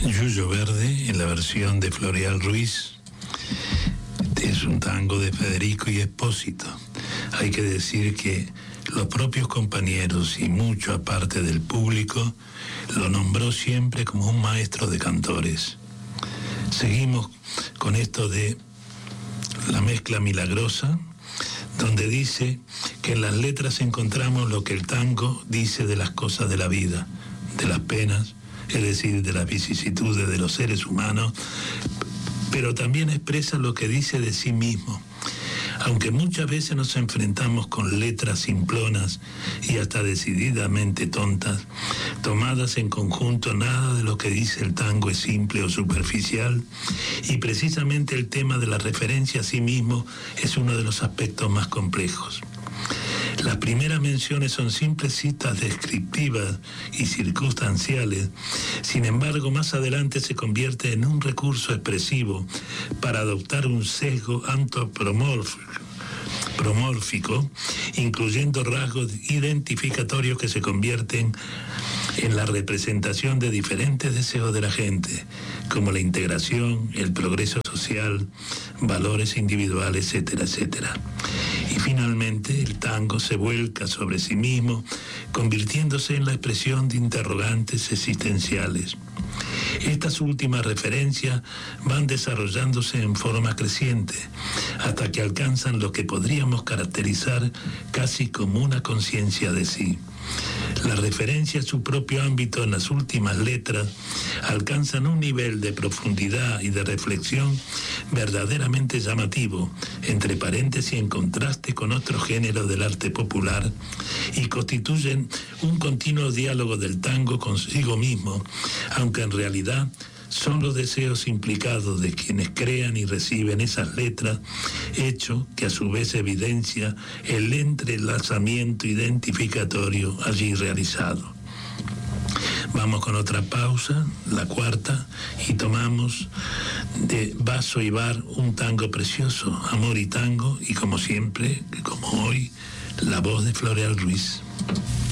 Yuyo Verde, en la versión de Floreal Ruiz, es un tango de Federico y Espósito. Hay que decir que los propios compañeros y mucho aparte del público lo nombró siempre como un maestro de cantores. Seguimos con esto de la mezcla milagrosa, donde dice que en las letras encontramos lo que el tango dice de las cosas de la vida, de las penas, es decir, de las vicisitudes de los seres humanos, pero también expresa lo que dice de sí mismo. Aunque muchas veces nos enfrentamos con letras simplonas y hasta decididamente tontas, tomadas en conjunto, nada de lo que dice el tango es simple o superficial, y precisamente el tema de la referencia a sí mismo es uno de los aspectos más complejos. Las primeras menciones son simples citas descriptivas y circunstanciales. Sin embargo, más adelante se convierte en un recurso expresivo para adoptar un sesgo antropomórfico, incluyendo rasgos identificatorios que se convierten en la representación de diferentes deseos de la gente, como la integración, el progreso social, valores individuales, etcétera, etcétera. Y finalmente el tango se vuelca sobre sí mismo, convirtiéndose en la expresión de interrogantes existenciales. Estas últimas referencias van desarrollándose en forma creciente, hasta que alcanzan lo que podríamos caracterizar casi como una conciencia de sí. La referencia a su propio ámbito en las últimas letras alcanzan un nivel de profundidad y de reflexión verdaderamente llamativo, entre paréntesis en contraste con otros géneros del arte popular, y constituyen un continuo diálogo del tango consigo mismo, aunque en realidad son los deseos implicados de quienes crean y reciben esas letras, hecho que a su vez evidencia el entrelazamiento identificatorio allí realizado. Vamos con otra pausa, la cuarta, y tomamos de Vaso y Bar un tango precioso, Amor y Tango, y como siempre, como hoy, la voz de Floreal Ruiz.